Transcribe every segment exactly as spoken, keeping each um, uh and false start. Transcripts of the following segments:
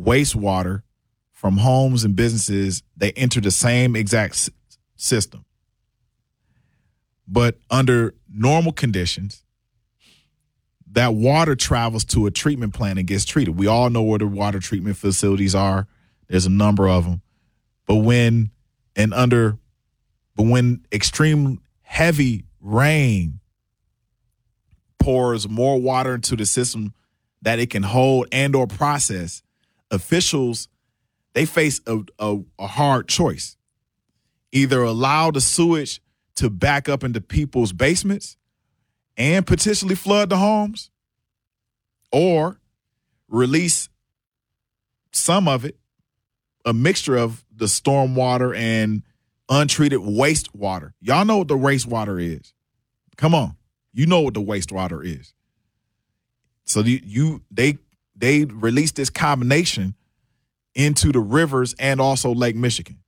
wastewater from homes and businesses, they enter the same exact s- system. But under normal conditions, that water travels to a treatment plant and gets treated. We all know where the water treatment facilities are. There's a number of them. But when and under, but when extreme heavy rain pours more water into the system that it can hold and or process, officials, they face a, a, a hard choice. Either allow the sewage to back up into people's basements and potentially flood the homes, or release some of it, a mixture of the stormwater and untreated wastewater. Y'all know what the wastewater is. Come on. You know what the wastewater is. So you, you they they release this combination into the rivers and also Lake Michigan.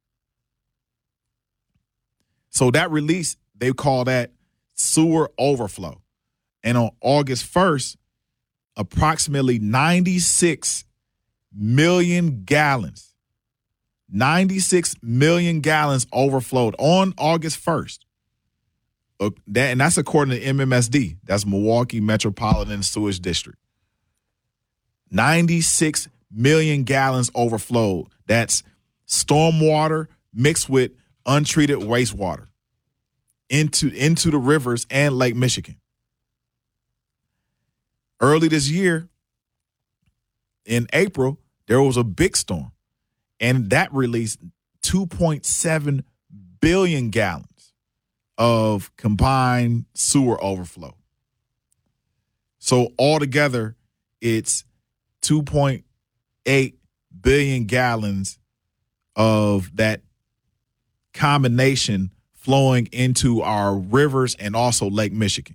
So that release, they call that sewer overflow. And on August first, approximately ninety-six million gallons, ninety-six million gallons overflowed on August first. Uh, that, and that's according to M M S D. That's Milwaukee Metropolitan Sewage District. ninety-six million gallons overflowed. That's stormwater mixed with untreated wastewater into, into the rivers and Lake Michigan. Early this year, in April, there was a big storm, and that released two point seven billion gallons of combined sewer overflow. So altogether, it's two point eight billion gallons of that combination flowing into our rivers and also Lake Michigan.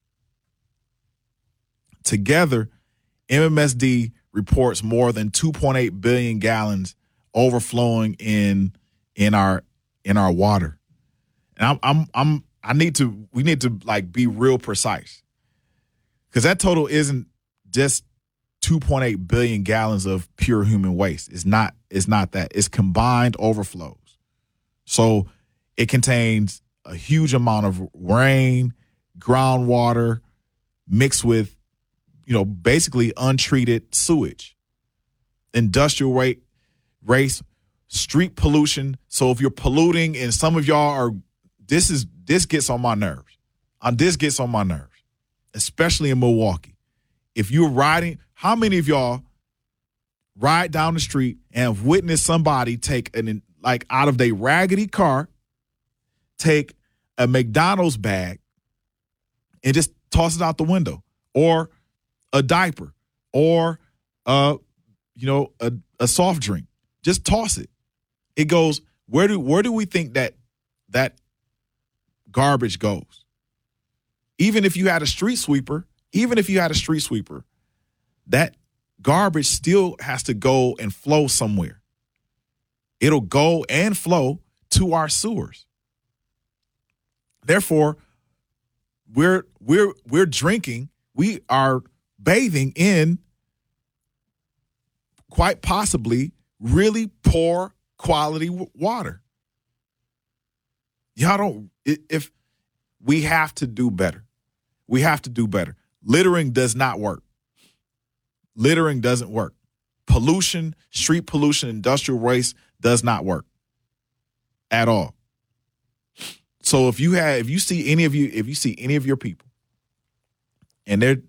Together, M M S D reports more than two point eight billion gallons overflowing in in our in our water. And I'm I'm I'm I need to we need to like be real precise. Cuz that total isn't just two point eight billion gallons of pure human waste. It's not it's not that. It's combined overflows. So it contains a huge amount of rain, groundwater mixed with, you know, basically untreated sewage, industrial rate, race, street pollution. So if you're polluting, and some of y'all are, this is this gets on my nerves. Uh, this gets on my nerves, especially in Milwaukee. If you're riding, how many of y'all ride down the street and have witnessed somebody take an like out of their raggedy car, take a McDonald's bag and just toss it out the window, or a diaper, or uh, you know, a, a soft drink? Just toss it. It goes, where do where do we think that that garbage goes? Even if you had a street sweeper, even if you had a street sweeper, that garbage still has to go and flow somewhere. It'll go and flow to our sewers. Therefore, we're we're we're drinking, we are bathing in quite possibly really poor quality w- water. Y'all don't, if we have to do better, we have to do better. Littering does not work. Littering doesn't work. Pollution, street pollution, industrial waste does not work at all. So if you have, if you see any of you, if you see any of your people and they're,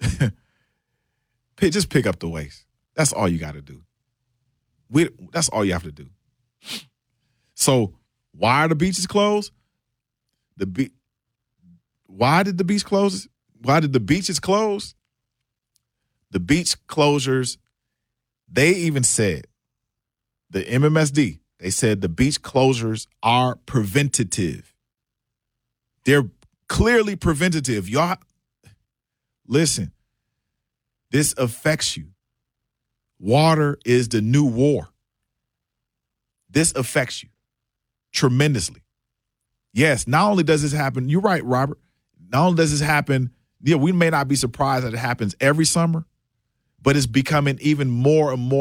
just pick up the waste. That's all you got to do. We, that's all you have to do. So why are the beaches closed? The be- Why did the beach close? Why did the beaches close? The beach closures, they even said, the M M S D, they said the beach closures are preventative. They're clearly preventative. Y'all, listen, this affects you. Water is the new war. This affects you tremendously. Yes, not only does this happen, you're right, Robert, not only does this happen, yeah, we may not be surprised that it happens every summer, but it's becoming even more and more